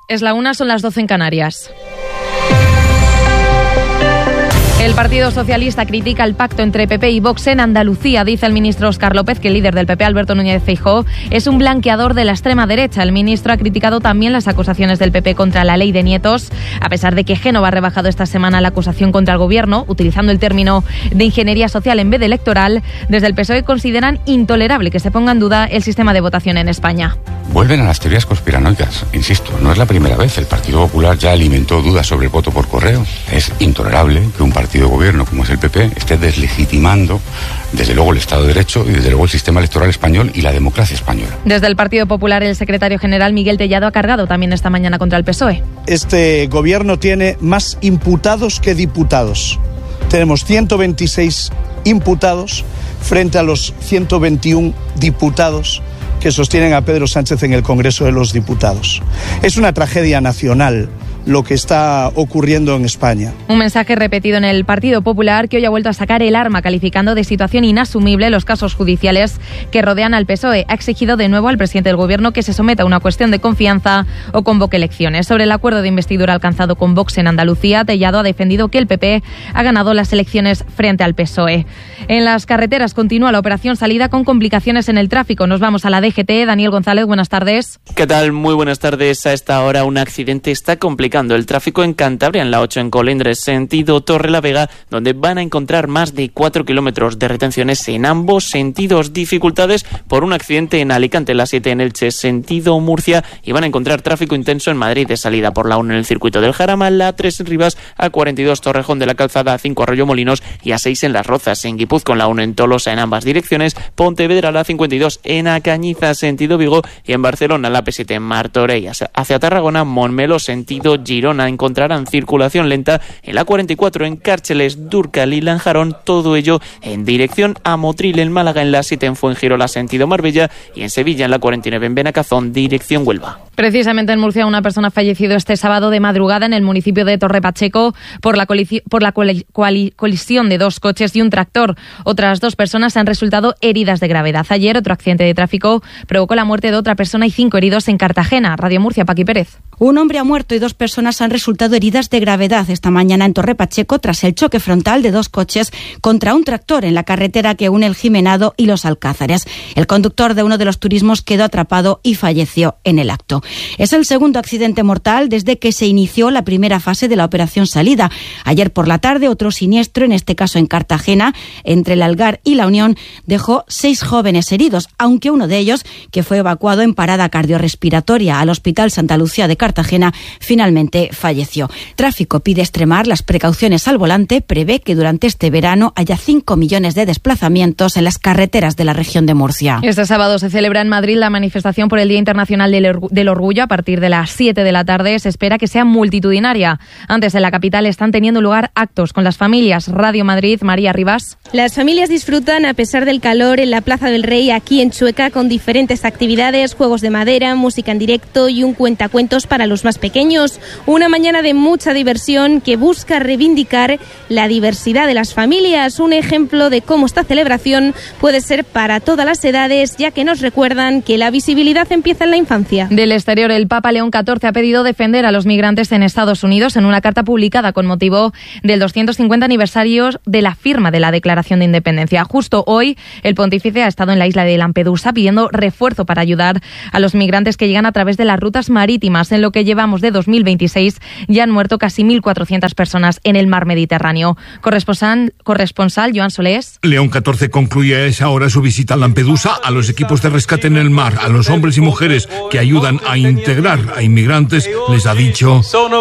Es la 1, son las 12 en Canarias. El Partido Socialista critica el pacto entre PP y Vox en Andalucía. Dice el ministro Óscar López que el líder del PP, Alberto Núñez Feijóo, es un blanqueador de la extrema derecha. El ministro ha criticado también las acusaciones del PP contra la ley de nietos, a pesar de que Génova ha rebajado esta semana la acusación contra el gobierno, utilizando el término de ingeniería social en vez de electoral. Desde el PSOE consideran intolerable que se ponga en duda el sistema de votación en España. Vuelven a las teorías conspiranoicas. Insisto, no es la primera vez. El Partido Popular ya alimentó dudas sobre el voto por correo. Es intolerable que un partido de gobierno como es el PP esté deslegitimando desde luego el Estado de Derecho y desde luego el sistema electoral español y la democracia española. Desde el Partido Popular, el secretario general Miguel Tellado ha cargado también esta mañana contra el PSOE. Este gobierno tiene más imputados que diputados. Tenemos 126 imputados frente a los 121 diputados que sostienen a Pedro Sánchez en el Congreso de los Diputados. Es una tragedia nacional lo que está ocurriendo en España. Un mensaje repetido en el Partido Popular, que hoy ha vuelto a sacar el arma, calificando de situación inasumible los casos judiciales que rodean al PSOE. Ha exigido de nuevo al presidente del Gobierno que se someta a una cuestión de confianza o convoque elecciones. Sobre el acuerdo de investidura alcanzado con Vox en Andalucía, Tellado ha defendido que el PP ha ganado las elecciones frente al PSOE. En las carreteras continúa la operación salida con complicaciones en el tráfico. Nos vamos a la DGT. Daniel González, buenas tardes. ¿Qué tal? Muy buenas tardes. A esta hora un accidente está complicando el tráfico en Cantabria, en la 8 en Colindres, sentido Torrelavega, donde van a encontrar más de 4 kilómetros de retenciones en ambos sentidos. Dificultades por un accidente en Alicante, la 7 en Elche, sentido Murcia, y van a encontrar tráfico intenso en Madrid de salida por la 1 en el circuito del Jarama, la 3 en Rivas, A42 Torrejón de la Calzada, A5 Arroyomolinos y A6 en Las Rozas, en Guipúzcoa, la 1 en Tolosa en ambas direcciones, Pontevedra, la 52 en Acañiza, sentido Vigo, y en Barcelona, la P7 en Martorell hacia Tarragona, Montmeló, sentido Girona, encontrarán circulación lenta en la 44 en Cárceles, Dúrcal y Lanjarón, todo ello en dirección a Motril, en Málaga, en la 7 en Fuengirola, sentido Marbella, y en Sevilla, en la 49 en Benacazón, dirección Huelva. Precisamente en Murcia, una persona ha fallecido este sábado de madrugada en el municipio de Torre Pacheco por la colisión de 2 coches y un tractor. Otras 2 personas han resultado heridas de gravedad. Ayer, otro accidente de tráfico provocó la muerte de otra persona y 5 heridos en Cartagena. Radio Murcia, Paqui Pérez. Un hombre ha muerto y 2 personas han resultado heridas de gravedad esta mañana en Torre Pacheco tras el choque frontal de 2 coches contra un tractor en la carretera que une el Jimenado y los Alcázares. El conductor de uno de los turismos quedó atrapado y falleció en el acto. Es el segundo accidente mortal desde que se inició la primera fase de la operación salida. Ayer por la tarde, otro siniestro, en este caso en Cartagena, entre el Algar y la Unión, dejó 6 jóvenes heridos, aunque uno de ellos, que fue evacuado en parada cardiorrespiratoria al Hospital Santa Lucía de Cartagena, finalmente falleció. Tráfico pide extremar las precauciones al volante, prevé que durante este verano haya 5 millones de desplazamientos en las carreteras de la región de Murcia. Este sábado se celebra en Madrid la manifestación por el Día Internacional del Orgullo. A partir de las 7 de la tarde se espera que sea multitudinaria. Antes, en la capital están teniendo lugar actos con las familias. Radio Madrid, María Rivas. Las familias disfrutan, a pesar del calor, en la Plaza del Rey, aquí en Chueca, con diferentes actividades, juegos de madera, música en directo y un cuentacuentos para los más pequeños. Una mañana de mucha diversión que busca reivindicar la diversidad de las familias. Un ejemplo de cómo esta celebración puede ser para todas las edades, ya que nos recuerdan que la visibilidad empieza en la infancia. Del exterior, el Papa León XIV ha pedido defender a los migrantes en Estados Unidos en una carta publicada con motivo del 250 aniversario de la firma de la Declaración de Independencia. Justo hoy, el pontífice ha estado en la isla de Lampedusa pidiendo refuerzo para ayudar a los migrantes que llegan a través de las rutas marítimas. En lo que llevamos de 2026 ya han muerto casi 1.400 personas en el mar Mediterráneo. Corresponsal Joan Solés. León XIV concluye a esa hora su visita a Lampedusa, a los equipos de rescate en el mar, a los hombres y mujeres que ayudan a integrar a inmigrantes. Les ha dicho: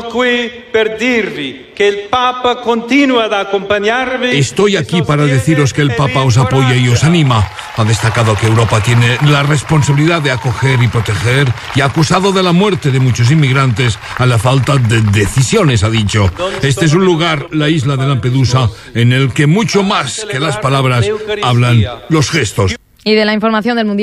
estoy aquí para deciros que el Papa os apoya y os anima. Ha destacado que Europa tiene la responsabilidad de acoger y proteger, y ha acusado de la muerte de muchos inmigrantes a la falta de decisiones, ha dicho. Este es un lugar, la isla de Lampedusa, en el que mucho más que las palabras hablan los gestos. Y de la información del Mundial.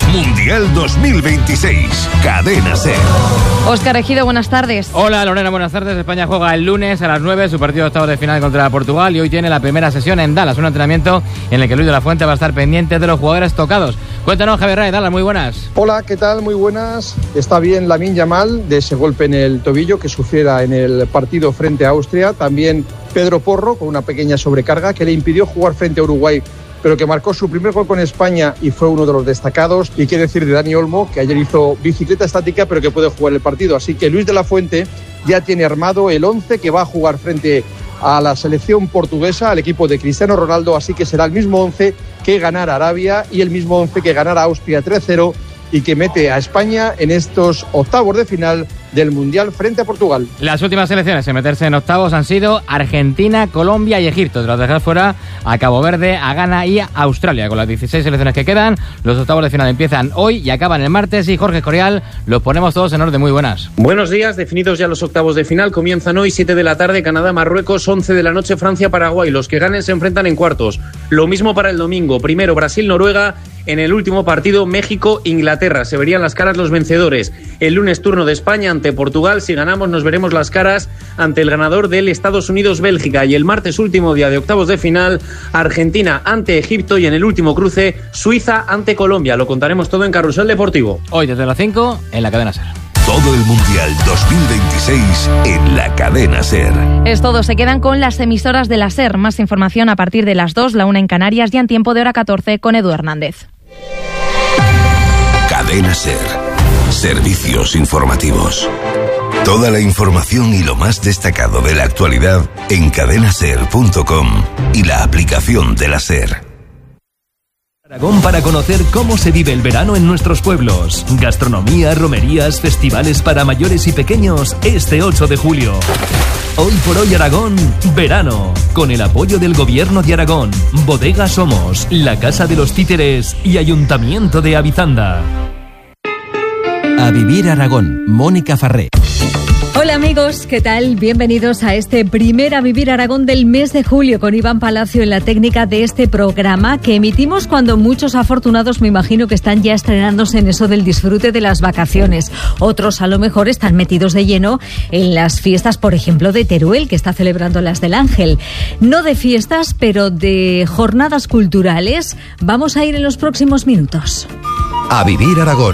Mundial 2026. Cadena SER. Óscar Ejido, buenas tardes. Hola Lorena, buenas tardes. España juega el lunes a las 9 su partido de octavos de final contra Portugal y hoy tiene la primera sesión en Dallas, un entrenamiento en el que Luis de la Fuente va a estar pendiente de los jugadores tocados. Cuéntanos, Javier Ray, Dallas, muy buenas. Hola, ¿qué tal? Muy buenas. Está bien Lamine Yamal de ese golpe en el tobillo que sufriera en el partido frente a Austria. También Pedro Porro con una pequeña sobrecarga que le impidió jugar frente a Uruguay, pero que marcó su primer gol con España y fue uno de los destacados. Y qué decir de Dani Olmo, que ayer hizo bicicleta estática, pero que puede jugar el partido. Así que Luis de la Fuente ya tiene armado el 11 que va a jugar frente a la selección portuguesa, al equipo de Cristiano Ronaldo. Así que será el mismo 11 que ganara Arabia y el mismo 11 que ganara Austria 3-0 y que mete a España en estos octavos de final del Mundial frente a Portugal. Las últimas selecciones en meterse en octavos han sido Argentina, Colombia y Egipto. Tras dejar fuera a Cabo Verde, a Ghana y a Australia. Con las 16 selecciones que quedan, los octavos de final empiezan hoy y acaban el martes. Y Jorge Corial, los ponemos todos en orden. Muy buenas. Buenos días, definidos ya los octavos de final. Comienzan hoy 7 de la tarde, Canadá, Marruecos, 11 de la noche, Francia, Paraguay. Los que ganen se enfrentan en cuartos. Lo mismo para el domingo. Primero Brasil, Noruega. En el último partido, México, Inglaterra. Se verían las caras los vencedores. El lunes turno de España ante Portugal. Si ganamos nos veremos las caras ante el ganador del Estados Unidos-Bélgica. Y el martes, último día de octavos de final, Argentina ante Egipto. Y en el último cruce, Suiza ante Colombia. Lo contaremos todo en Carrusel Deportivo. Hoy desde las 5 en la Cadena SER. Todo el Mundial 2026 en la Cadena SER. Es todo, se quedan con las emisoras de la SER. Más información a partir de las 2, la 1 en Canarias, ya en tiempo de hora 14 con Edu Hernández. Cadena SER. Servicios informativos. Toda la información y lo más destacado de la actualidad en cadenaser.com y la aplicación de la SER. Aragón para conocer cómo se vive el verano en nuestros pueblos. Gastronomía, romerías, festivales para mayores y pequeños este 8 de julio. Hoy por hoy Aragón, verano. Con el apoyo del Gobierno de Aragón, Bodega Somos, la Casa de los Títeres y Ayuntamiento de Avizanda. A Vivir Aragón, Mónica Farré. Hola amigos, ¿qué tal? Bienvenidos a este primer A Vivir Aragón del mes de julio con Iván Palacio en la técnica de este programa que emitimos cuando muchos afortunados me imagino que están ya estrenándose en eso del disfrute de las vacaciones. Otros a lo mejor están metidos de lleno en las fiestas, por ejemplo, de Teruel, que está celebrando las del Ángel. No de fiestas, pero de jornadas culturales. Vamos a ir en los próximos minutos. A Vivir Aragón.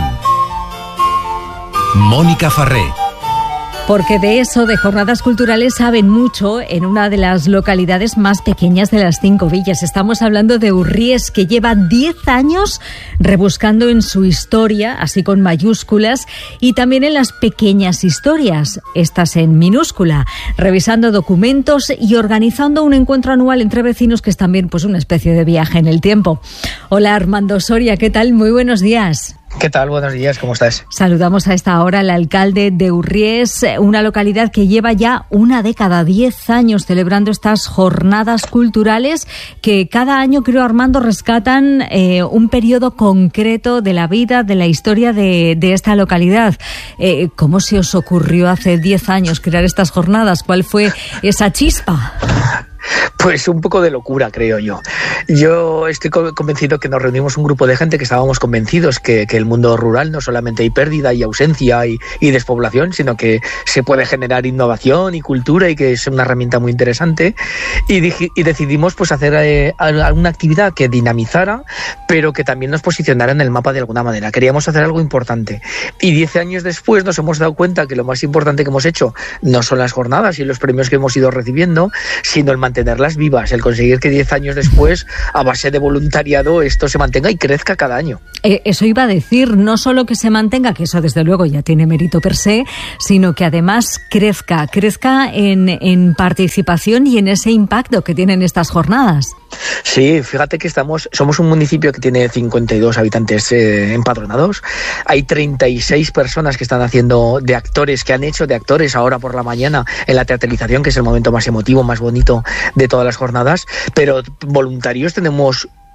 Mónica Farré. Porque de eso, de jornadas culturales, saben mucho en una de las localidades más pequeñas de las 5 villas. Estamos hablando de Urries, que lleva 10 años rebuscando en su historia, así con mayúsculas, y también en las pequeñas historias, estas en minúscula, revisando documentos y organizando un encuentro anual entre vecinos que es también pues una especie de viaje en el tiempo. Hola Armando Soria, ¿qué tal? Muy buenos días. ¿Qué tal? Buenos días, ¿cómo estás? Saludamos a esta hora al alcalde de Urries, una localidad que lleva ya una década, 10 años celebrando estas jornadas culturales que cada año, creo, Armando, rescatan un periodo concreto de la vida, de la historia de esta localidad. ¿Cómo se os ocurrió hace 10 años crear estas jornadas? ¿Cuál fue esa chispa? Pues un poco de locura, creo yo. Yo estoy convencido que nos reunimos un grupo de gente que estábamos convencidos que el mundo rural no solamente hay pérdida y ausencia y despoblación, sino que se puede generar innovación y cultura y que es una herramienta muy interesante. Y decidimos pues hacer alguna actividad que dinamizara, pero que también nos posicionara en el mapa de alguna manera. Queríamos hacer algo importante. Y 10 años después nos hemos dado cuenta que lo más importante que hemos hecho no son las jornadas y los premios que hemos ido recibiendo, sino el mantenerlas vivas, el conseguir que 10 años después, a base de voluntariado, esto se mantenga y crezca cada año. Eso iba a decir, no solo que se mantenga, que eso desde luego ya tiene mérito per se, sino que además crezca en participación y en ese impacto que tienen estas jornadas. Sí, fíjate que somos un municipio que tiene 52 habitantes empadronados. Hay 36 personas que están haciendo de actores, que han hecho de actores ahora por la mañana en la teatralización, que es el momento más emotivo, más bonito de todas las jornadas. Pero voluntarios tenemos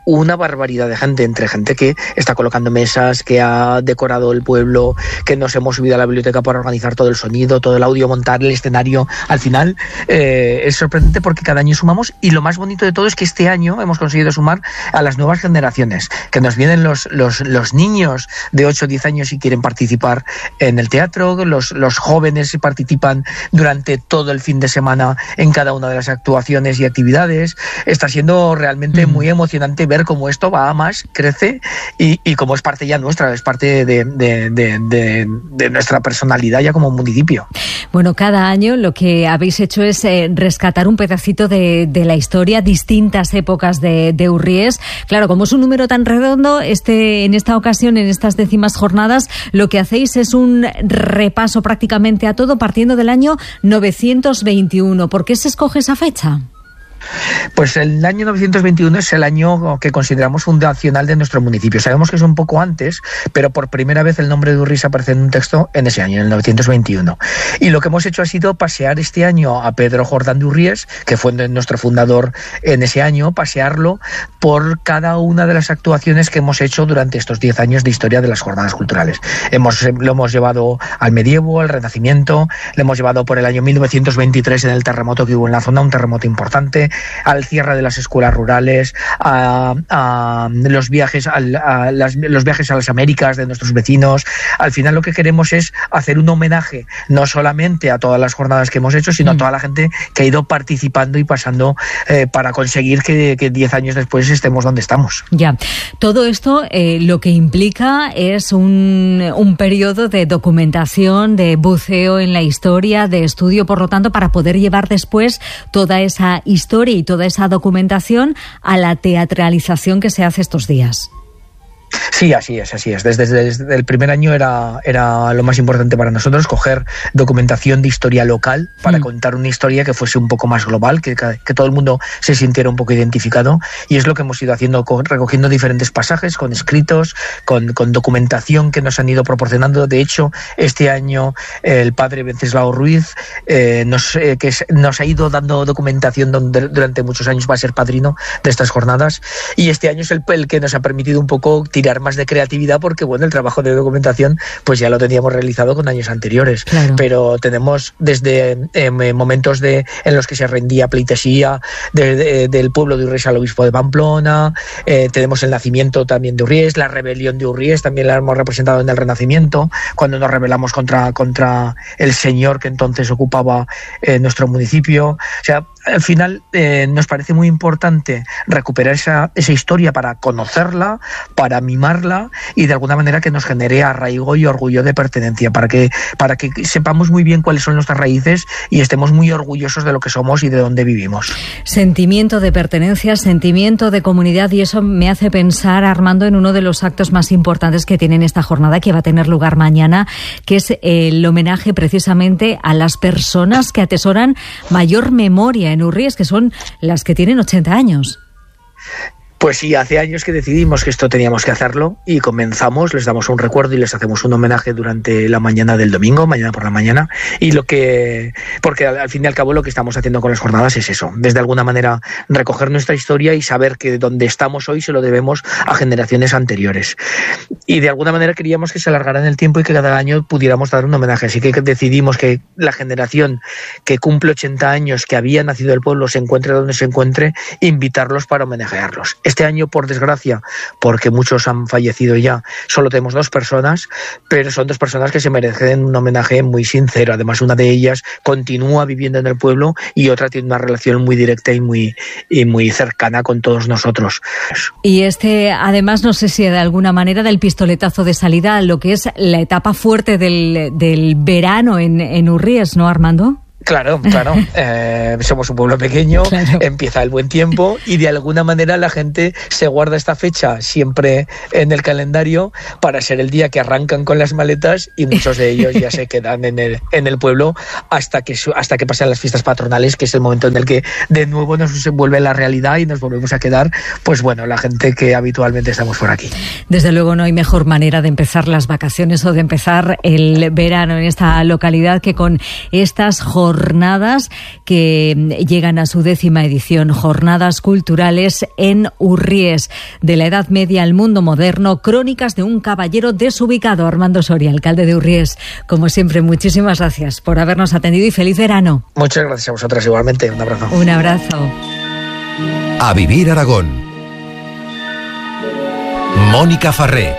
una barbaridad de gente, entre gente que está colocando mesas, que ha decorado el pueblo, que nos hemos subido a la biblioteca para organizar todo el sonido, todo el audio, montar el escenario. Al final es sorprendente porque cada año sumamos, y lo más bonito de todo es que este año hemos conseguido sumar a las nuevas generaciones, que nos vienen los niños de 8 o 10 años y quieren participar en el teatro, los jóvenes participan durante todo el fin de semana en cada una de las actuaciones y actividades. Está siendo realmente muy emocionante ver cómo esto va a más, crece, y cómo es parte ya nuestra, es parte de nuestra personalidad ya como municipio. Bueno, cada año lo que habéis hecho es rescatar un pedacito de la historia, distintas épocas de Urries. Claro, como es un número tan redondo, en esta ocasión, en estas 10º jornadas, lo que hacéis es un repaso prácticamente a todo, partiendo del año 921. ¿Por qué se escoge esa fecha? Pues el año 921 es el año que consideramos fundacional de nuestro municipio. Sabemos que es un poco antes, pero por primera vez el nombre de Urries aparece en un texto en ese año, en el 921. Y lo que hemos hecho ha sido pasear este año a Pedro Jordán de Urries, que fue nuestro fundador en ese año, pasearlo por cada una de las actuaciones que hemos hecho durante estos 10 años de historia de las jornadas culturales. Lo hemos llevado al medievo, al renacimiento, lo hemos llevado por el año 1923 en el terremoto que hubo en la zona, un terremoto importante, al cierre de las escuelas rurales, a los viajes a las Américas de nuestros vecinos. Al final lo que queremos es hacer un homenaje no solamente a todas las jornadas que hemos hecho, sino a toda la gente que ha ido participando y pasando para conseguir que 10 años después estemos donde estamos. Ya, todo esto lo que implica es un periodo de documentación, de buceo en la historia, de estudio, por lo tanto, para poder llevar después toda esa historia y toda esa documentación a la teatralización que se hace estos días. Sí, así es. Desde el primer año era lo más importante para nosotros, coger documentación de historia local para contar una historia que fuese un poco más global, que todo el mundo se sintiera un poco identificado, y es lo que hemos ido haciendo, recogiendo diferentes pasajes, con escritos, con documentación que nos han ido proporcionando. De hecho, este año el padre Venceslao Ruiz nos ha ido dando documentación durante muchos años, va a ser padrino de estas jornadas, y este año es el que nos ha permitido un poco tirar más de creatividad, porque bueno, el trabajo de documentación pues ya lo teníamos realizado con años anteriores, claro. Pero tenemos desde momentos en los que se rendía pleitesía del pueblo de Urries al obispo de Pamplona, tenemos el nacimiento también de Urries, la rebelión de Urries también la hemos representado en el Renacimiento, cuando nos rebelamos contra el señor que entonces ocupaba nuestro municipio. O sea, al final nos parece muy importante recuperar esa historia para conocerla, para mimarla, y de alguna manera que nos genere arraigo y orgullo de pertenencia, para que sepamos muy bien cuáles son nuestras raíces y estemos muy orgullosos de lo que somos y de dónde vivimos. Sentimiento de pertenencia, sentimiento de comunidad, y eso me hace pensar, Armando, en uno de los actos más importantes que tiene esta jornada, que va a tener lugar mañana, que es el homenaje precisamente a las personas que atesoran mayor memoria en Urries, que son las que tienen 80 años. Pues sí, hace años que decidimos que esto teníamos que hacerlo, y comenzamos, les damos un recuerdo y les hacemos un homenaje durante la mañana del domingo, mañana por la mañana, porque al fin y al cabo lo que estamos haciendo con las jornadas es eso, desde alguna manera recoger nuestra historia y saber que donde estamos hoy se lo debemos a generaciones anteriores. Y de alguna manera queríamos que se alargara en el tiempo y que cada año pudiéramos dar un homenaje, así que decidimos que la generación que cumple 80 años, que había nacido el pueblo, se encuentre donde se encuentre, invitarlos para homenajearlos. Este año, por desgracia, porque muchos han fallecido ya, solo tenemos 2 personas, pero son 2 personas que se merecen un homenaje muy sincero. Además, una de ellas continúa viviendo en el pueblo y otra tiene una relación muy directa y muy cercana con todos nosotros. Y además, no sé si de alguna manera del pistoletazo de salida a lo que es la etapa fuerte del verano en Urries, ¿no, Armando? Claro. Somos un pueblo pequeño, claro. Empieza el buen tiempo y de alguna manera la gente se guarda esta fecha siempre en el calendario para ser el día que arrancan con las maletas, y muchos de ellos ya se quedan en el pueblo hasta que pasan las fiestas patronales, que es el momento en el que de nuevo nos vuelve la realidad y nos volvemos a quedar, pues bueno, la gente que habitualmente estamos por aquí. Desde luego no hay mejor manera de empezar las vacaciones o de empezar el verano en esta localidad que con estas jornadas jornadas que llegan a su 10ª edición, jornadas culturales en Urries, de la Edad Media al mundo moderno, crónicas de un caballero desubicado. Armando Soria, alcalde de Urries, como siempre, muchísimas gracias por habernos atendido y feliz verano. Muchas gracias a vosotras igualmente, un abrazo. Un abrazo. A Vivir Aragón. Mónica Farré.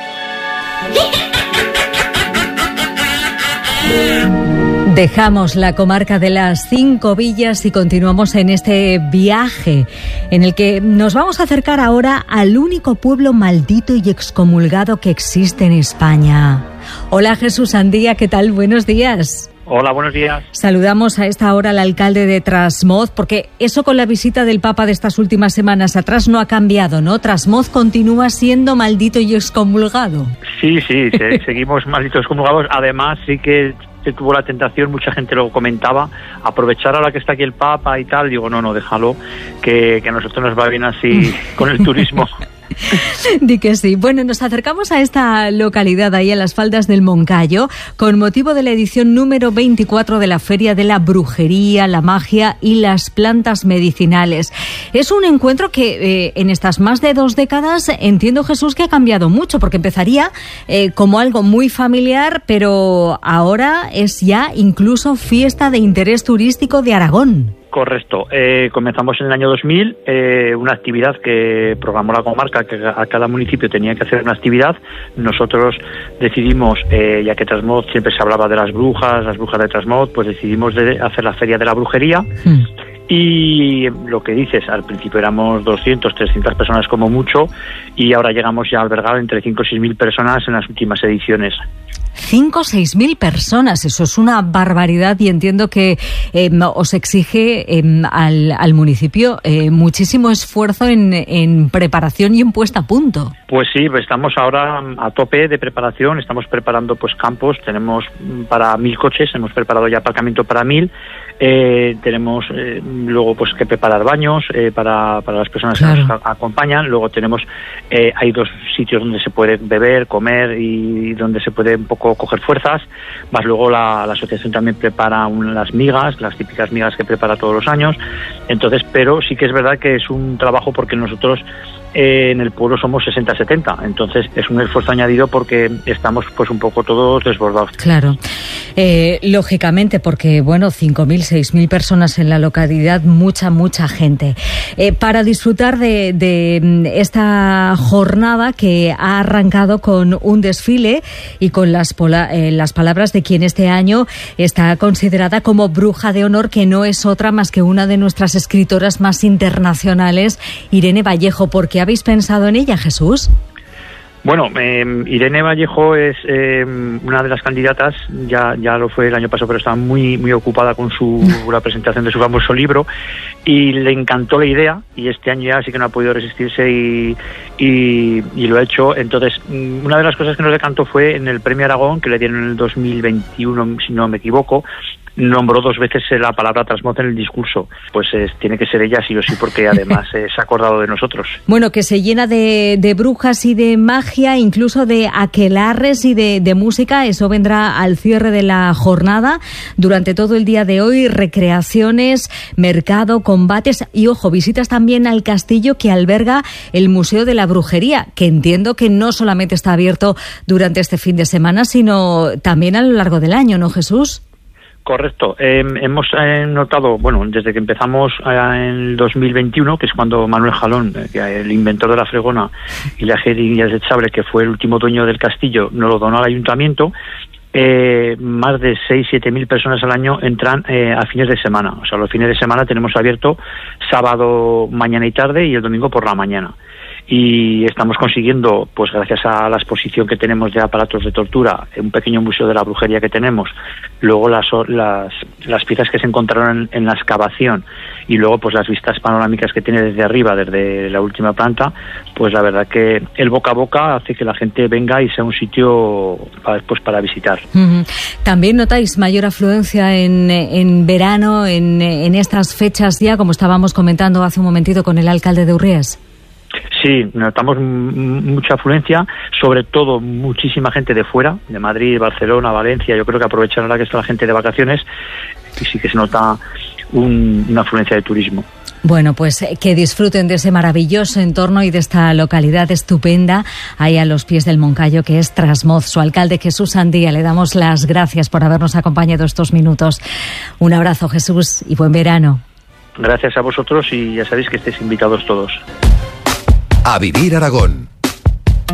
Dejamos la comarca de las 5 villas y continuamos en este viaje en el que nos vamos a acercar ahora al único pueblo maldito y excomulgado que existe en España. Hola Jesús Andía, ¿qué tal? Buenos días. Hola, buenos días. Saludamos a esta hora al alcalde de Trasmoz, porque eso con la visita del Papa de estas últimas semanas atrás no ha cambiado, ¿no? Trasmoz continúa siendo maldito y excomulgado. Sí, seguimos malditos excomulgados. Además, sí que se tuvo la tentación, mucha gente lo comentaba, aprovechar ahora que está aquí el Papa y tal. Digo, no, déjalo, que a nosotros nos va bien así con el turismo. Di que sí. Bueno, nos acercamos a esta localidad, ahí a las faldas del Moncayo, con motivo de la edición número 24 de la Feria de la Brujería, la Magia y las Plantas Medicinales. Es un encuentro que en estas más de 2 décadas, entiendo, Jesús, que ha cambiado mucho, porque empezaría como algo muy familiar, pero ahora es ya incluso fiesta de interés turístico de Aragón. Correcto. Comenzamos en el año 2000 una actividad que programó la comarca, que a cada municipio tenía que hacer una actividad. Nosotros decidimos, ya que Trasmoz siempre se hablaba de las brujas de Trasmoz, pues decidimos de hacer la Feria de la Brujería. Y lo que dices, al principio éramos 200, 300 personas como mucho, y ahora llegamos ya a albergar entre 5 o 6 mil personas en las últimas ediciones. 5 o 6 mil personas, eso es una barbaridad, y entiendo que os exige al municipio muchísimo esfuerzo en preparación y en puesta a punto. Pues sí, estamos ahora a tope de preparación, estamos preparando pues campos, tenemos para 1000 coches, hemos preparado ya aparcamiento para 1000, tenemos luego pues que preparar baños para las personas que nos acompañan, luego tenemos hay 2 sitios donde se puede beber, comer y donde se puede un poco coger fuerzas, más luego la asociación también prepara las migas, las típicas migas que prepara todos los años. Entonces, pero sí que es verdad que es un trabajo, porque nosotros en el pueblo somos 60-70, entonces es un esfuerzo añadido porque estamos pues un poco todos desbordados. Claro, lógicamente, porque bueno, 5.000, 6.000 personas en la localidad, mucha gente. Para disfrutar de esta jornada que ha arrancado con un desfile y con las palabras de quien este año está considerada como bruja de honor, que no es otra más que una de nuestras escritoras más internacionales, Irene Vallejo. ¿Por qué habéis pensado en ella, Jesús? Bueno, Irene Vallejo es una de las candidatas, ya lo fue el año pasado, pero estaba muy ocupada con la presentación de su famoso libro, y le encantó la idea, y este año ya sí que no ha podido resistirse y lo ha hecho. Entonces, una de las cosas que nos decantó fue en el Premio Aragón, que le dieron en el 2021, si no me equivoco, nombró 2 veces la palabra Trasmoz en el discurso. Pues tiene que ser ella sí o sí, porque además se ha acordado de nosotros. Bueno, que se llena de brujas y de magia, incluso de aquelarres y de música. Eso vendrá al cierre de la jornada. Durante todo el día de hoy, recreaciones, mercado, combates y, ojo, visitas también al castillo que alberga el Museo de la Brujería, que entiendo que no solamente está abierto durante este fin de semana, sino también a lo largo del año, ¿no, Jesús? Correcto. Hemos notado, bueno, desde que empezamos en el 2021, que es cuando Manuel Jalón, el inventor de la fregona y la jeringa desechable, que fue el último dueño del castillo, nos lo donó al ayuntamiento, más de 6-7 mil personas al año entran a fines de semana. O sea, los fines de semana tenemos abierto sábado mañana y tarde y el domingo por la mañana. Y estamos consiguiendo, pues gracias a la exposición que tenemos de aparatos de tortura, un pequeño museo de la brujería que tenemos, luego las piezas que se encontraron en la excavación, y luego pues las vistas panorámicas que tiene desde arriba, desde la última planta, pues la verdad que el boca a boca hace que la gente venga y sea un sitio para visitar. También notáis mayor afluencia en verano, en estas fechas ya, como estábamos comentando hace un momentito con el alcalde de Urries. Sí, notamos mucha afluencia, sobre todo muchísima gente de fuera, de Madrid, Barcelona, Valencia. Yo creo que aprovechan ahora que está la gente de vacaciones y sí que se nota una afluencia de turismo. Bueno, pues que disfruten de ese maravilloso entorno y de esta localidad estupenda ahí a los pies del Moncayo, que es Trasmoz. Su alcalde, Jesús Andía, le damos las gracias por habernos acompañado estos minutos. Un abrazo, Jesús, y buen verano. Gracias a vosotros y ya sabéis que estáis invitados todos. A Vivir Aragón.